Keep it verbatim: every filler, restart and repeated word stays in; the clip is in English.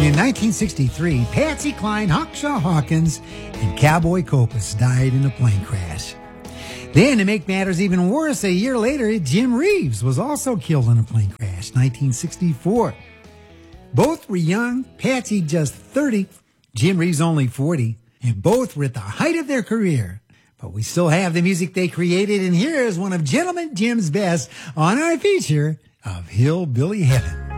In nineteen sixty-three, Patsy Cline, Hawkshaw Hawkins, and Cowboy Copas died in a plane crash. Then, to make matters even worse, a year later, Jim Reeves was also killed in a plane crash, nineteen sixty-four. Both were young, Patsy just thirty, Jim Reeves only forty, and both were at the height of their career. But we still have the music they created, and here is one of Gentleman Jim's best on our feature of Hillbilly Heaven.